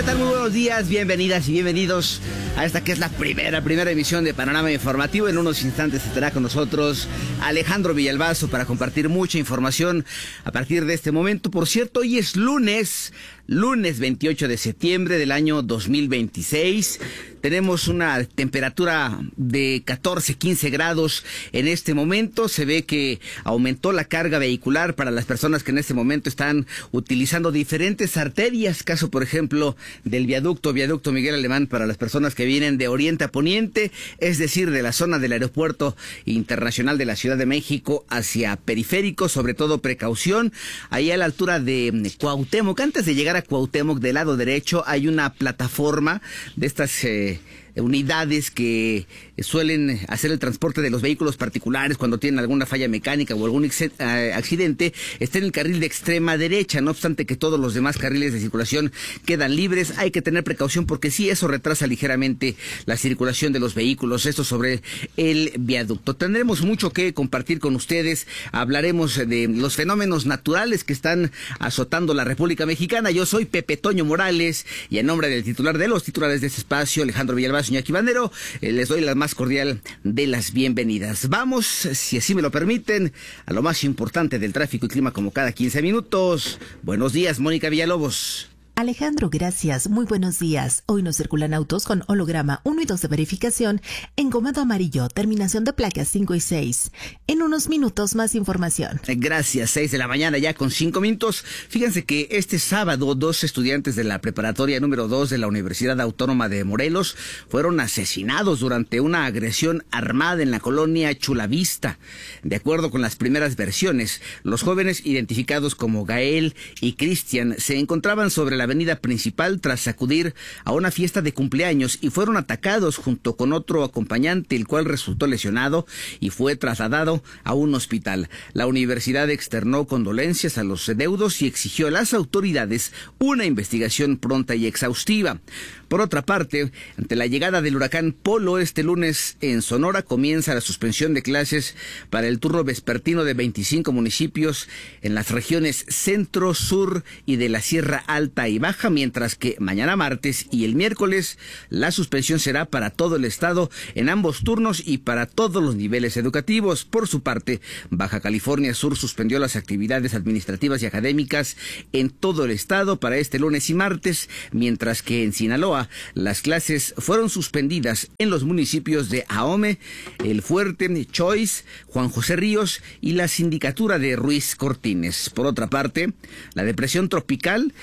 ¿Qué tal? Muy buenos días, bienvenidas y bienvenidos a esta que es la primera emisión de Panorama Informativo. En unos instantes estará con nosotros Alejandro Villalbazo para compartir mucha información a partir de este momento. Por cierto, hoy es lunes 28 de septiembre del año 2026. Tenemos una temperatura de 14-15 grados en este momento. Se ve que aumentó la carga vehicular para las personas que en este momento están utilizando diferentes arterias. Caso, por ejemplo, del viaducto Miguel Alemán para las personas que vienen de oriente a poniente, es decir, de la zona del Aeropuerto Internacional de la Ciudad de México hacia Periférico. Sobre todo precaución. Ahí a la altura de Cuauhtémoc, antes de llegar a Cuauhtémoc, del lado derecho hay una plataforma de estas unidades que suelen hacer el transporte de los vehículos particulares cuando tienen alguna falla mecánica o algún accidente. Está en el carril de extrema derecha, no obstante que todos los demás carriles de circulación quedan libres. Hay que tener precaución porque sí, eso retrasa ligeramente la circulación de los vehículos. Esto sobre el viaducto. Tendremos mucho que compartir con ustedes. Hablaremos de los fenómenos naturales que están azotando la República Mexicana. Yo soy Pepe Toño Morales y en nombre del titular de los titulares de este espacio, Alejandro Villalbazo, Iñaki Bandero, les doy la más cordial de las bienvenidas. Vamos, si así me lo permiten, a lo más importante del tráfico y clima como cada 15 minutos. Buenos días, Mónica Villalobos. Alejandro, gracias. Muy buenos días. Hoy no circulan autos con holograma 1 y 2 de verificación, engomado amarillo, terminación de placas 5 y 6. En unos minutos más información. Gracias, 6 de la mañana ya con 5 minutos. Fíjense que este sábado 2 estudiantes de la preparatoria número 2 de la Universidad Autónoma de Morelos fueron asesinados durante una agresión armada en la colonia Chulavista. De acuerdo con las primeras versiones, los jóvenes identificados como Gael y Cristian se encontraban sobre la avenida principal tras acudir a una fiesta de cumpleaños y fueron atacados junto con otro acompañante, el cual resultó lesionado y fue trasladado a un hospital. La universidad externó condolencias a los deudos y exigió a las autoridades una investigación pronta y exhaustiva. Por otra parte, ante la llegada del huracán Polo este lunes en Sonora, comienza la suspensión de clases para el turno vespertino de 25 municipios en las regiones centro, sur y de la Sierra Alta y Baja, mientras que mañana martes y el miércoles la suspensión será para todo el estado en ambos turnos y para todos los niveles educativos. Por su parte, Baja California Sur suspendió las actividades administrativas y académicas en todo el estado para este lunes y martes, mientras que en Sinaloa las clases fueron suspendidas en los municipios de Ahome, El Fuerte, Choice, Juan José Ríos y la sindicatura de Ruiz Cortines. Por otra parte, la depresión tropical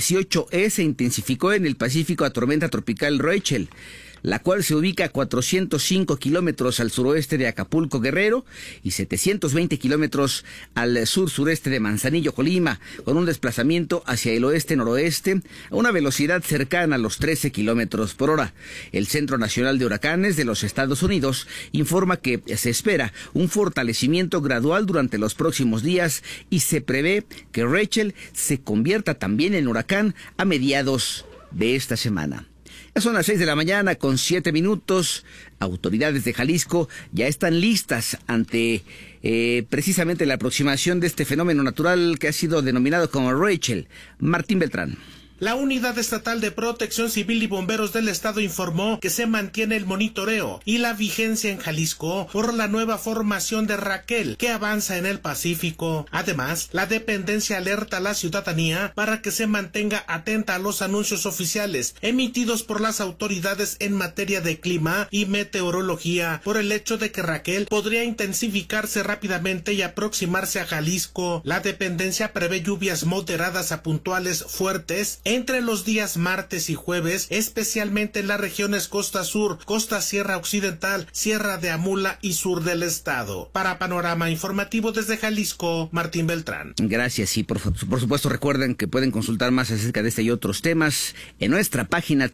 18E se intensificó en el Pacífico a tormenta tropical Rachel, la cual se ubica a 405 kilómetros al suroeste de Acapulco, Guerrero, y 720 kilómetros al sur-sureste de Manzanillo, Colima, con un desplazamiento hacia el oeste-noroeste a una velocidad cercana a los 13 kilómetros por hora. El Centro Nacional de Huracanes de los Estados Unidos informa que se espera un fortalecimiento gradual durante los próximos días y se prevé que Rachel se convierta también en huracán a mediados de esta semana. Ya son las 6 de la mañana con 7 minutos. Autoridades de Jalisco ya están listas ante precisamente la aproximación de este fenómeno natural que ha sido denominado como Rachel. Martín Beltrán. La Unidad Estatal de Protección Civil y Bomberos del Estado informó que se mantiene el monitoreo y la vigencia en Jalisco por la nueva formación de Raquel que avanza en el Pacífico. Además, la dependencia alerta a la ciudadanía para que se mantenga atenta a los anuncios oficiales emitidos por las autoridades en materia de clima y meteorología por el hecho de que Raquel podría intensificarse rápidamente y aproximarse a Jalisco. La dependencia prevé lluvias moderadas a puntuales fuertes entre los días martes y jueves, especialmente en las regiones Costa Sur, Costa Sierra Occidental, Sierra de Amula y sur del estado. Para Panorama Informativo desde Jalisco, Martín Beltrán. Gracias, y por supuesto recuerden que pueden consultar más acerca de este y otros temas en nuestra página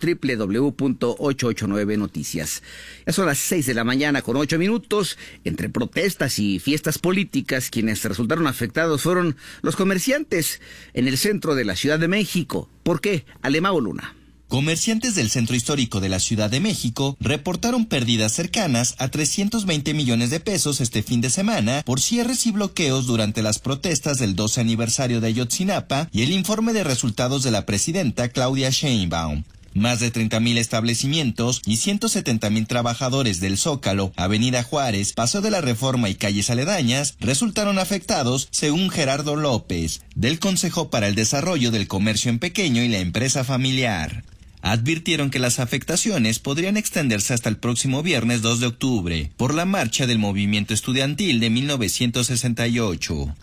www.889noticias. Ya son las 6 de la mañana con 8 minutos. Entre protestas y fiestas políticas, quienes resultaron afectados fueron los comerciantes en el centro de la Ciudad de México. ¿Por qué? Alemão Luna. Comerciantes del centro histórico de la Ciudad de México reportaron pérdidas cercanas a 320 millones de pesos este fin de semana por cierres y bloqueos durante las protestas del 12 aniversario de Ayotzinapa y el informe de resultados de la presidenta Claudia Sheinbaum. Más de 30,000 establecimientos y 170,000 trabajadores del Zócalo, Avenida Juárez, Paseo de la Reforma y calles aledañas resultaron afectados, según Gerardo López, del Consejo para el Desarrollo del Comercio en Pequeño y la Empresa Familiar. Advirtieron que las afectaciones podrían extenderse hasta el próximo viernes 2 de octubre, por la marcha del movimiento estudiantil de 1968.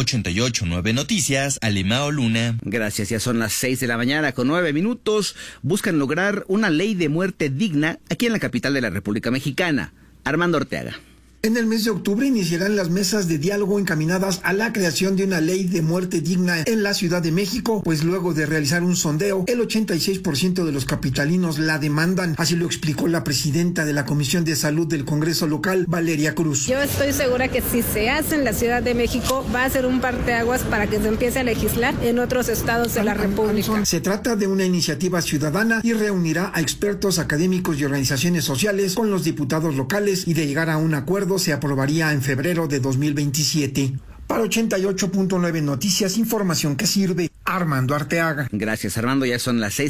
88.9 Noticias, Alemao Luna. Gracias, ya son las 6:09 a.m. Buscan lograr una ley de muerte digna aquí en la capital de la República Mexicana. Armando Orteaga. En el mes de octubre iniciarán las mesas de diálogo encaminadas a la creación de una ley de muerte digna en la Ciudad de México, pues luego de realizar un sondeo, el 86% de los capitalinos la demandan. Así lo explicó la presidenta de la Comisión de Salud del Congreso local, Valeria Cruz. Yo estoy segura que si se hace en la Ciudad de México, va a ser un parteaguas para que se empiece a legislar en otros estados de la República. Se trata de una iniciativa ciudadana y reunirá a expertos, académicos y organizaciones sociales con los diputados locales, y de llegar a un acuerdo se aprobaría en febrero de 2027. Para 88.9 Noticias, información que sirve. Armando Arteaga. Gracias, Armando. Ya son las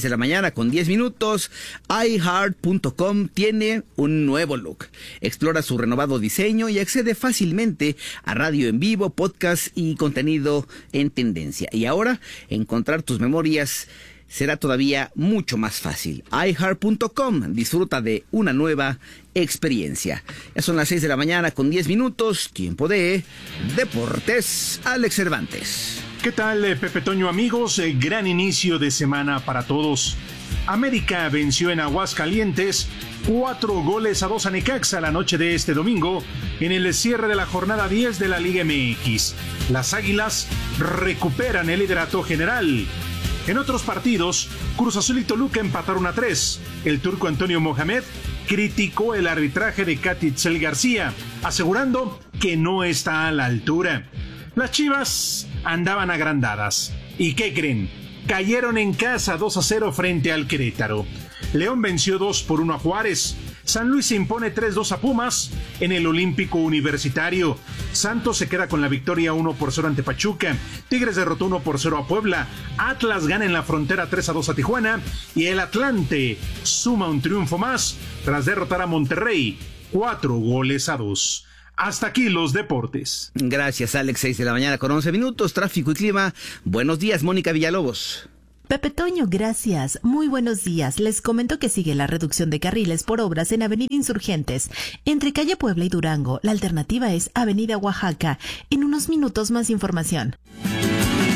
6:10 a.m. iHeart.com tiene un nuevo look. Explora su renovado diseño y accede fácilmente a radio en vivo, podcast y contenido en tendencia. Y ahora, encontrar tus memorias será todavía mucho más fácil. iHeart.com, disfruta de una nueva experiencia. Ya son las 6:10 a.m. Tiempo de Deportes. Alex Cervantes. ¿Qué tal, Pepe Toño, amigos? Gran inicio de semana para todos. América venció en Aguascalientes 4-2 a Necaxa la noche de este domingo en el cierre de la jornada 10 de la Liga MX. Las Águilas recuperan el liderato general. En otros partidos, Cruz Azul y Toluca empataron a 3. El turco Antonio Mohamed criticó el arbitraje de Catitzel García, asegurando que no está a la altura. Las Chivas andaban agrandadas. ¿Y qué creen? Cayeron en casa 2-0 frente al Querétaro. León venció 2-1 a Juárez. San Luis se impone 3-2 a Pumas en el Olímpico Universitario. Santos se queda con la victoria 1-0 ante Pachuca. Tigres derrotó 1-0 a Puebla. Atlas gana en la Frontera 3-2 a Tijuana. Y el Atlante suma un triunfo más tras derrotar a Monterrey 4-2. Hasta aquí los deportes. Gracias, Alex. 6:11 a.m. Tráfico y clima. Buenos días, Mónica Villalobos. Pepe Toño, gracias. Muy buenos días. Les comento que sigue la reducción de carriles por obras en Avenida Insurgentes. Entre calle Puebla y Durango, la alternativa es Avenida Oaxaca. En unos minutos más información.